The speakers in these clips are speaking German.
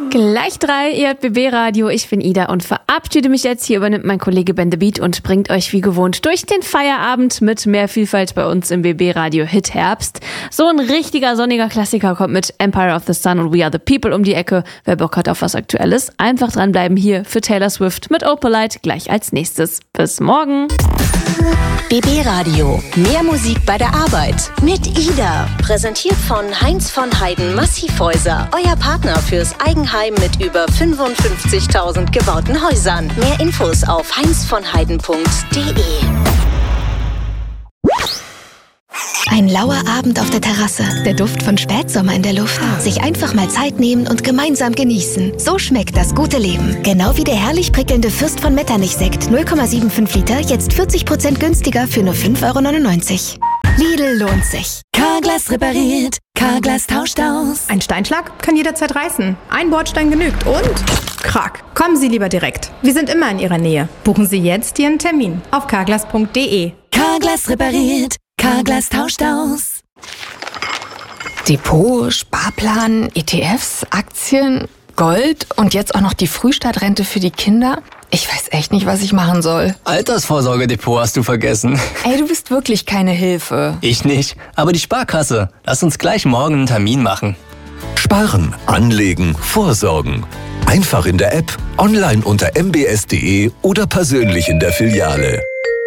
Gleich 3, ihr hört BB Radio, ich bin Ida und verabschiede mich jetzt. Hier übernimmt mein Kollege Ben the Beat und bringt euch wie gewohnt durch den Feierabend mit mehr Vielfalt bei uns im BB Radio Hit Herbst. So ein richtiger sonniger Klassiker kommt mit Empire of the Sun und We Are the People um die Ecke. Wer Bock hat auf was Aktuelles, einfach dranbleiben hier für Taylor Swift mit Opalite gleich als nächstes. Bis morgen. BB Radio. Mehr Musik bei der Arbeit. Mit Ida. Präsentiert von Heinz von Heiden Massivhäuser. Euer Partner fürs Eigenheim mit über 55.000 gebauten Häusern. Mehr Infos auf heinzvonheiden.de. Ein lauer Abend auf der Terrasse, der Duft von Spätsommer in der Luft. Sich einfach mal Zeit nehmen und gemeinsam genießen. So schmeckt das gute Leben. Genau wie der herrlich prickelnde Fürst von Metternich-Sekt. 0,75 Liter, jetzt 40% günstiger für nur 5,99 €. Lidl lohnt sich. Carglass repariert, Carglass tauscht aus. Ein Steinschlag kann jederzeit reißen. Ein Bordstein genügt und krack. Kommen Sie lieber direkt. Wir sind immer in Ihrer Nähe. Buchen Sie jetzt Ihren Termin auf carglass.de. Carglass repariert, Carglass tauscht aus. Depot, Sparplan, ETFs, Aktien, Gold und jetzt auch noch die Frühstartrente für die Kinder. Ich weiß echt nicht, was ich machen soll. Altersvorsorgedepot hast du vergessen. Ey, du bist wirklich keine Hilfe. Ich nicht, aber die Sparkasse. Lass uns gleich morgen einen Termin machen. Sparen, anlegen, vorsorgen. Einfach in der App, online unter mbs.de oder persönlich in der Filiale.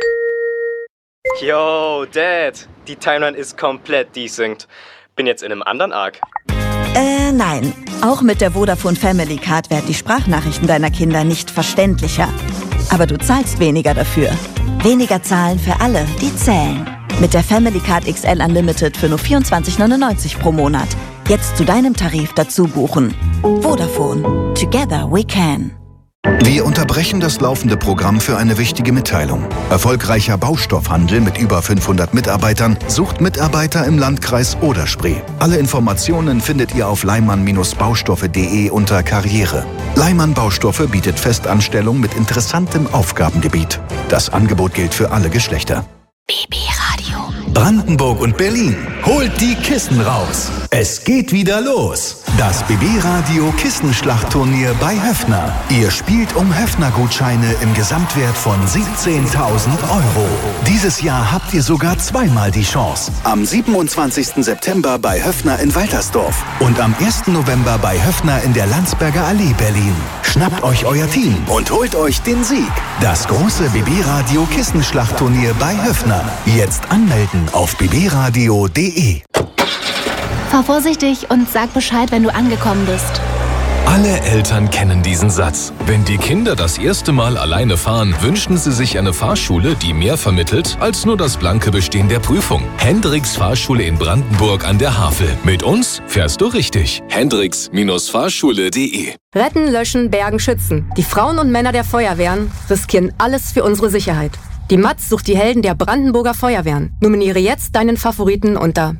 Yo, Dad, die Timeline ist komplett desynced. Bin jetzt in einem anderen Arc. Nein. Auch mit der Vodafone Family Card werden die Sprachnachrichten deiner Kinder nicht verständlicher. Aber du zahlst weniger dafür. Weniger zahlen für alle, die zählen. Mit der Family Card XL Unlimited für nur 24,99 € pro Monat. Jetzt zu deinem Tarif dazu buchen. Vodafone. Together we can. Wir unterbrechen das laufende Programm für eine wichtige Mitteilung. Erfolgreicher Baustoffhandel mit über 500 Mitarbeitern sucht Mitarbeiter im Landkreis Oder-Spree. Alle Informationen findet ihr auf leimann-baustoffe.de unter Karriere. Leimann Baustoffe bietet Festanstellung mit interessantem Aufgabengebiet. Das Angebot gilt für alle Geschlechter. BB Radio. Brandenburg und Berlin, holt die Kissen raus. Es geht wieder los. Das BB Radio Kissenschlachtturnier bei Höffner. Ihr spielt um Höffner-Gutscheine im Gesamtwert von 17.000 €. Dieses Jahr habt ihr sogar zweimal die Chance. Am 27. September bei Höffner in Waltersdorf und am 1. November bei Höffner in der Landsberger Allee Berlin. Schnappt euch euer Team und holt euch den Sieg. Das große BB Radio Kissenschlachtturnier bei Höffner. Jetzt anmelden auf bbradio.de. Fahr vorsichtig und sag Bescheid, wenn du angekommen bist. Alle Eltern kennen diesen Satz. Wenn die Kinder das erste Mal alleine fahren, wünschen sie sich eine Fahrschule, die mehr vermittelt als nur das blanke Bestehen der Prüfung. Hendricks Fahrschule in Brandenburg an der Havel. Mit uns fährst du richtig. Hendricks-Fahrschule.de. Retten, löschen, bergen, schützen. Die Frauen und Männer der Feuerwehren riskieren alles für unsere Sicherheit. Die Matz sucht die Helden der Brandenburger Feuerwehren. Nominiere jetzt deinen Favoriten unter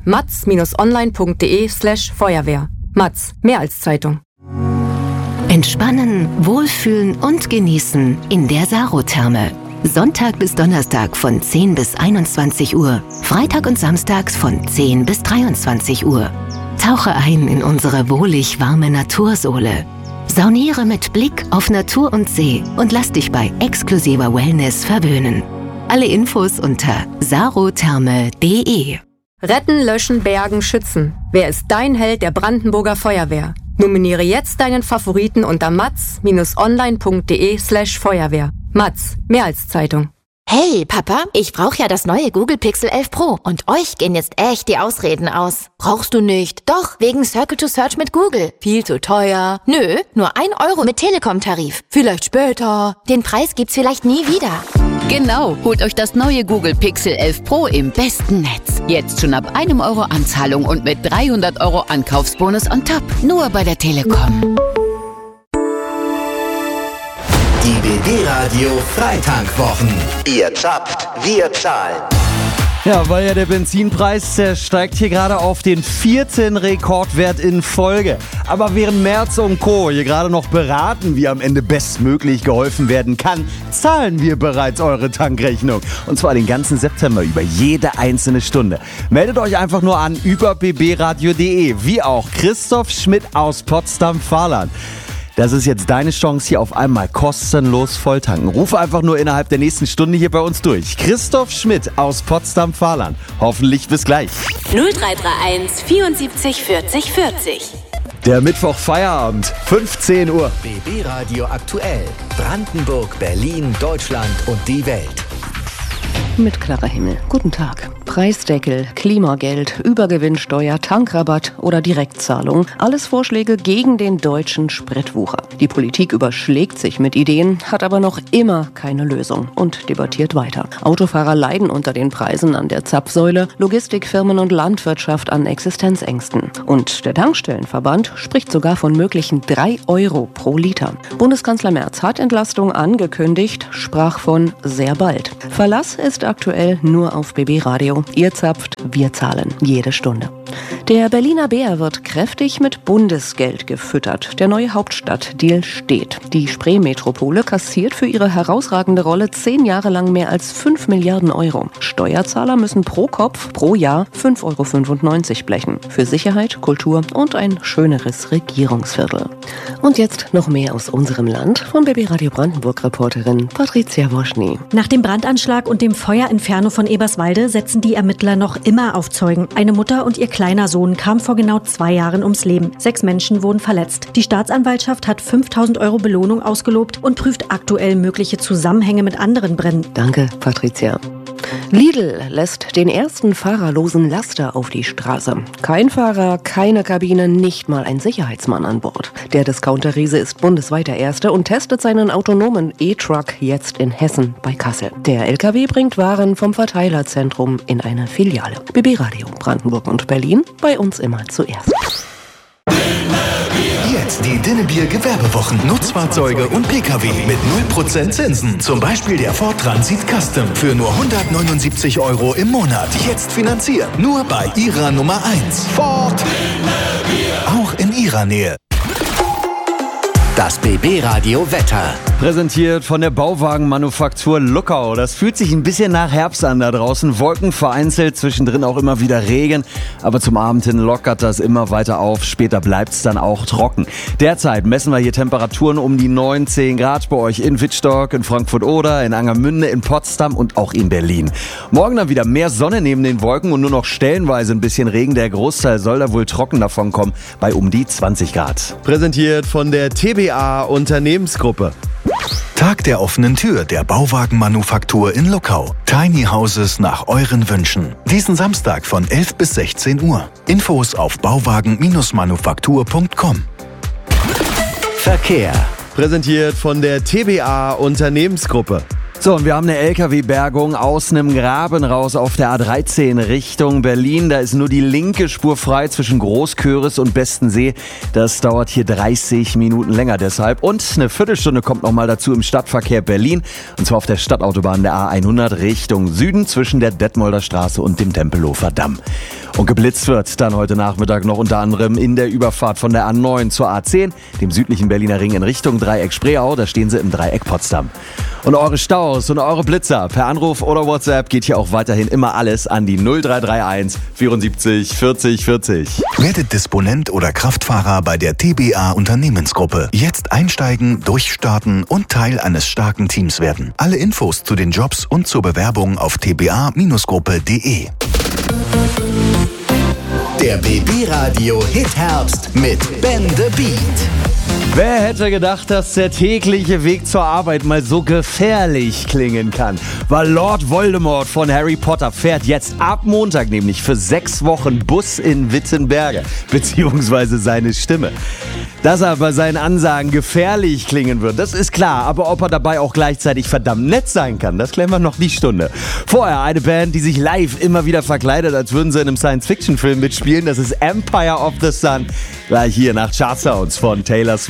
matz-online.de/Feuerwehr. Matz, mehr als Zeitung. Entspannen, wohlfühlen und genießen in der Sarotherme. Sonntag bis Donnerstag von 10 bis 21 Uhr. Freitag und samstags von 10 bis 23 Uhr. Tauche ein in unsere wohlig warme Natursohle. Sauniere mit Blick auf Natur und See und lass dich bei exklusiver Wellness verwöhnen. Alle Infos unter sarotherme.de. Retten, löschen, bergen, schützen. Wer ist dein Held der Brandenburger Feuerwehr? Nominiere jetzt deinen Favoriten unter matz-online.de/Feuerwehr. Matz, mehr als Zeitung. Hey, Papa, ich brauche ja das neue Google Pixel 11 Pro und euch gehen jetzt echt die Ausreden aus. Brauchst du nicht? Doch, wegen Circle to Search mit Google. Viel zu teuer. Nö, nur 1 € mit Telekom-Tarif. Vielleicht später. Den Preis gibt's vielleicht nie wieder. Genau, holt euch das neue Google Pixel 11 Pro im besten Netz. Jetzt schon ab 1 € Anzahlung und mit 300 € Ankaufsbonus on top. Nur bei der Telekom. Die BB Radio Freitankwochen. Ihr zapft, wir zahlen. Ja, weil ja der Benzinpreis steigt hier gerade auf den 4. Rekordwert in Folge. Aber während Merz und Co. hier gerade noch beraten, wie am Ende bestmöglich geholfen werden kann, zahlen wir bereits eure Tankrechnung. Und zwar den ganzen September über jede einzelne Stunde. Meldet euch einfach nur an über bbradio.de, wie auch Christoph Schmidt aus Potsdam-Fahrland. Das ist jetzt deine Chance, hier auf einmal kostenlos volltanken. Ruf einfach nur innerhalb der nächsten Stunde hier bei uns durch. Christoph Schmidt aus Potsdam-Fahrland. Hoffentlich bis gleich. 0331 74 40 40. Der Mittwoch Feierabend, 15 Uhr. BB Radio aktuell. Brandenburg, Berlin, Deutschland und die Welt. Mit klarer Himmel. Guten Tag. Preisdeckel, Klimageld, Übergewinnsteuer, Tankrabatt oder Direktzahlung. Alles Vorschläge gegen den deutschen Spritwucher. Die Politik überschlägt sich mit Ideen, hat aber noch immer keine Lösung und debattiert weiter. Autofahrer leiden unter den Preisen an der Zapfsäule, Logistikfirmen und Landwirtschaft an Existenzängsten. Und der Tankstellenverband spricht sogar von möglichen 3 Euro pro Liter. Bundeskanzler Merz hat Entlastung angekündigt, sprach von sehr bald. Verlass ist aktuell nur auf BB Radio. Ihr zapft, wir zahlen. Jede Stunde. Der Berliner Bär wird kräftig mit Bundesgeld gefüttert. Der neue Hauptstadtdeal steht. Die Spree-Metropole kassiert für ihre herausragende Rolle 10 Jahre lang mehr als 5 Milliarden Euro. Steuerzahler müssen pro Kopf pro Jahr 5,95 Euro blechen. Für Sicherheit, Kultur und ein schöneres Regierungsviertel. Und jetzt noch mehr aus unserem Land von BB Radio Brandenburg-Reporterin Patricia Woschny. Nach dem Brandanschlag und dem Feuerinferno von Eberswalde setzen die Ermittler noch immer auf Zeugen. Eine Mutter und ihr kleiner Sohn kamen vor genau 2 Jahren ums Leben. 6 Menschen wurden verletzt. Die Staatsanwaltschaft hat 5.000 Euro Belohnung ausgelobt und prüft aktuell mögliche Zusammenhänge mit anderen Bränden. Danke, Patricia. Lidl lässt den ersten fahrerlosen Laster auf die Straße. Kein Fahrer, keine Kabine, nicht mal ein Sicherheitsmann an Bord. Der Discounter-Riese ist bundesweit der Erste und testet seinen autonomen E-Truck jetzt in Hessen bei Kassel. Der LKW bringt Waren vom Verteilerzentrum in eine Filiale. BB Radio Brandenburg und Berlin, bei uns immer zuerst. Jetzt die Dinnebier Gewerbewochen. Nutzfahrzeuge und Pkw mit 0% Zinsen. Zum Beispiel der Ford Transit Custom für nur 179 Euro im Monat. Jetzt finanzieren. Nur bei Ihrer Nummer 1. Ford. Auch in Ihrer Nähe. Das BB Radio Wetter. Präsentiert von der Bauwagenmanufaktur Luckau. Das fühlt sich ein bisschen nach Herbst an da draußen. Wolken vereinzelt, zwischendrin auch immer wieder Regen. Aber zum Abend hin lockert das immer weiter auf. Später bleibt's dann auch trocken. Derzeit messen wir hier Temperaturen um die 19 Grad bei euch in Wittstock, in Frankfurt-Oder, in Angermünde, in Potsdam und auch in Berlin. Morgen dann wieder mehr Sonne neben den Wolken und nur noch stellenweise ein bisschen Regen. Der Großteil soll da wohl trocken davon kommen bei um die 20 Grad. Präsentiert von der TBA Unternehmensgruppe. Tag der offenen Tür der Bauwagenmanufaktur in Luckau. Tiny Houses nach euren Wünschen. Diesen Samstag von 11 bis 16 Uhr. Infos auf bauwagen-manufaktur.com. Verkehr. Präsentiert von der TBA Unternehmensgruppe. So, und wir haben eine LKW-Bergung aus einem Graben raus auf der A13 Richtung Berlin. Da ist nur die linke Spur frei zwischen Großköris und Bestensee. Das dauert hier 30 Minuten länger deshalb. Und eine Viertelstunde kommt nochmal dazu im Stadtverkehr Berlin. Und zwar auf der Stadtautobahn der A100 Richtung Süden zwischen der Detmolder Straße und dem Tempelhofer Damm. Und geblitzt wird dann heute Nachmittag noch unter anderem in der Überfahrt von der A9 zur A10, dem südlichen Berliner Ring in Richtung Dreieck Spreeau. Da stehen sie im Dreieck Potsdam. Und eure Staus und eure Blitzer per Anruf oder WhatsApp geht hier auch weiterhin immer alles an die 0331 74 40 40. Werdet Disponent oder Kraftfahrer bei der TBA Unternehmensgruppe. Jetzt einsteigen, durchstarten und Teil eines starken Teams werden. Alle Infos zu den Jobs und zur Bewerbung auf tba-gruppe.de. Der BB Radio Hit Herbst mit Ben the Beat. Wer hätte gedacht, dass der tägliche Weg zur Arbeit mal so gefährlich klingen kann? Weil Lord Voldemort von Harry Potter fährt jetzt ab Montag nämlich für 6 Wochen Bus in Wittenberge, beziehungsweise seine Stimme. Dass er bei seinen Ansagen gefährlich klingen wird, das ist klar. Aber ob er dabei auch gleichzeitig verdammt nett sein kann, das klären wir noch die Stunde. Vorher eine Band, die sich live immer wieder verkleidet, als würden sie in einem Science-Fiction-Film mitspielen. Das ist Empire of the Sun. Gleich hier nach Chartsounds von Taylor Swift.